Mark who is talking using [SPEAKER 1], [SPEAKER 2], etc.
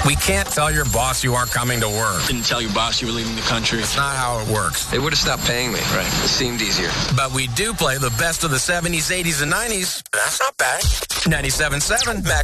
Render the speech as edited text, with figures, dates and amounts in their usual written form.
[SPEAKER 1] We can't tell your boss you aren't coming to work.
[SPEAKER 2] Didn't tell your boss you were leaving the country.
[SPEAKER 1] It's not how it works.
[SPEAKER 3] They would have stopped paying me.
[SPEAKER 2] Right.
[SPEAKER 3] It seemed easier.
[SPEAKER 1] But we do play the best of the 70s, 80s, and 90s. That's not bad. 97.7 Max.